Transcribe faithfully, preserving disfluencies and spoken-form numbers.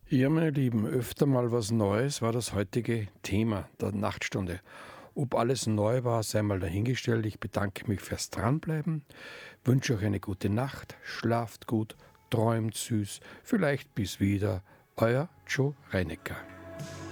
Ja, meine Lieben, öfter mal was Neues war das heutige Thema der Nachtstunde. Ob alles neu war, sei mal dahingestellt. Ich bedanke mich fürs Dranbleiben, wünsche euch eine gute Nacht, schlaft gut, träumt süß, vielleicht bis wieder. Euer Joe Reinecker.